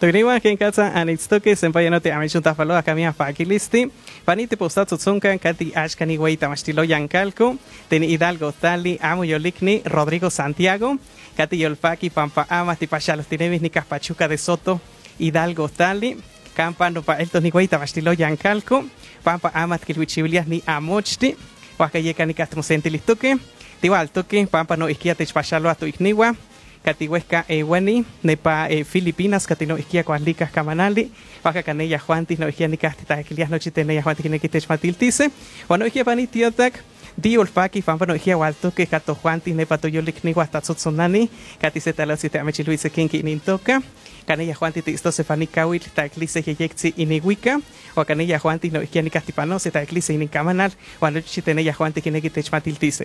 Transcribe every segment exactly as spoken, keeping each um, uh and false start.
Tuiriwa ken katsa anitztoke senpayanote amichuntafalo akamia fakilisti. Paniti postatsutzunkan kati ashkani weita mastilo yancalco. Teni Hidalgo Tali amo yolikni Rodrigo Santiago. Kati yolfaki pampa ama tipachalos tinemis ni Pachuca de Soto Hidalgo Tali. Campano pa eltos ni weita mastilo yancalco. Pampa amat kilwichibilias ni amochti. Wakayeka ni castrocentilistoque. Tiwal toque pampa no isquia techpachalo a tu igniwa. Katihuesca Ewani, Nepa eh, Filipinas, Catino Isquia Coaslicas Camanali, Baja Canella Juantis, no Isquia Nicastita, Aquilias Noche Tenella Juantis, Nequitech Matiltice, Bueno Isquia Panitiotac, Diolfaki, Pampano Isquia Waltoque, Cato Juantis, Nepa Toyolik Nigua, Tatsutsonani, Caticeta la Cita Amechiluise Kinki Nintoca, Canella Juantis, Tisto Sefani Kawil, Taclice Yeyexi Iniguica, o Canella Juantis, no Isquia Nicastipano, Taclice Inicamanal, o Anoche Tenella Juantis, Nequitech Matiltice.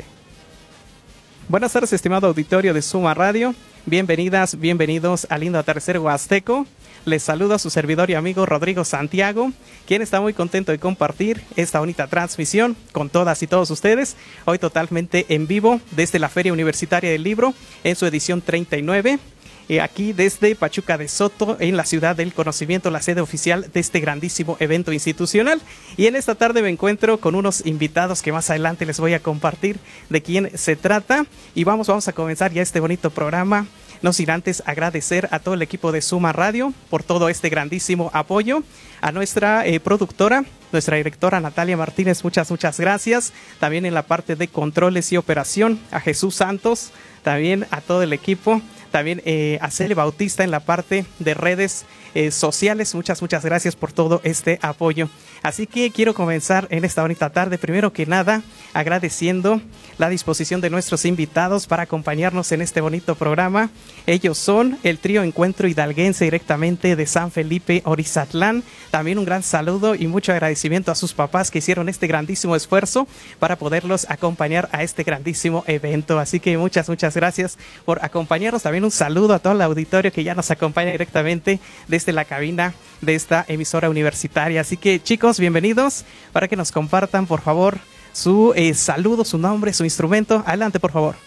Buenas tardes, estimado auditorio de Suma Radio. Bienvenidas, bienvenidos al lindo atardecer huasteco. Les saluda su servidor y amigo Rodrigo Santiago, quien está muy contento de compartir esta bonita transmisión con todas y todos ustedes. Hoy totalmente en vivo desde la Feria Universitaria del Libro en su edición treinta y nueve. Eh, aquí desde Pachuca de Soto, en la ciudad del conocimiento, la sede oficial de este grandísimo evento institucional. Y en esta tarde me encuentro con unos invitados que más adelante les voy a compartir de quién se trata. Y vamos, vamos a comenzar ya este bonito programa. No sin antes agradecer a todo el equipo de Suma Radio por todo este grandísimo apoyo. A nuestra eh, productora, nuestra directora Natalia Martínez, muchas, muchas gracias. También en la parte de controles y operación, a Jesús Santos, también a todo el equipo. También eh, a Cele Bautista en la parte de redes eh, sociales. Muchas, muchas gracias por todo este apoyo. Así que quiero comenzar en esta bonita tarde, primero que nada, agradeciendo la disposición de nuestros invitados para acompañarnos en este bonito programa. Ellos son el trío Encuentro Hidalguense directamente de San Felipe Orizatlán. También un gran saludo y mucho agradecimiento a sus papás que hicieron este grandísimo esfuerzo para poderlos acompañar a este grandísimo evento. Así que muchas, muchas gracias por acompañarnos. También un saludo a todo el auditorio que ya nos acompaña directamente desde la cabina de esta emisora universitaria. Así que chicos, bienvenidos para que nos compartan por favor su eh, saludo, su nombre, su instrumento. Adelante por favor.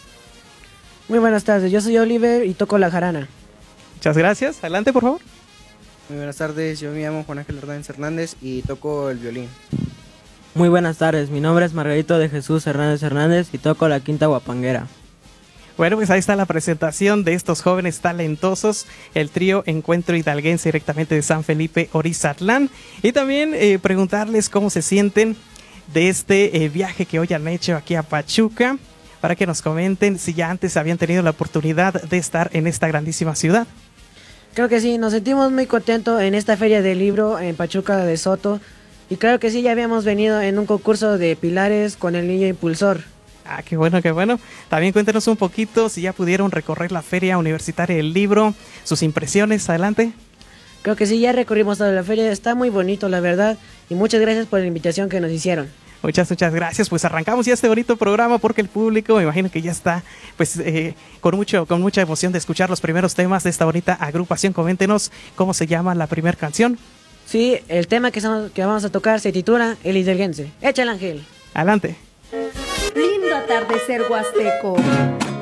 Muy buenas tardes, yo soy Oliver y toco la jarana. Muchas gracias, adelante por favor. Muy buenas tardes, yo me llamo Juan Ángel Hernández Hernández y toco el violín. Muy buenas tardes, mi nombre es Margarito de Jesús Hernández Hernández y toco la quinta guapanguera. Bueno, pues ahí está la presentación de estos jóvenes talentosos, el trío Encuentro Hidalguense directamente de San Felipe Orizatlán. Y también eh, preguntarles cómo se sienten de este eh, viaje que hoy han hecho aquí a Pachuca, para que nos comenten si ya antes habían tenido la oportunidad de estar en esta grandísima ciudad. Creo que sí, nos sentimos muy contentos en esta feria del libro en Pachuca de Soto. Y creo que sí, ya habíamos venido en un concurso de pilares con el niño impulsor. Ah, qué bueno, qué bueno. También cuéntenos un poquito si ya pudieron recorrer la Feria Universitaria del Libro, sus impresiones, adelante. Creo que sí, ya recorrimos toda la feria, está muy bonito la verdad y muchas gracias por la invitación que nos hicieron. Muchas, muchas gracias. Pues arrancamos ya este bonito programa porque el público, me imagino que ya está pues eh, con mucho, con mucha emoción de escuchar los primeros temas de esta bonita agrupación. Coméntenos cómo se llama la primera canción. Sí, el tema que, son, que vamos a tocar se titula El Hidalguense. Echa el ángel. Adelante. Lindo atardecer huasteco.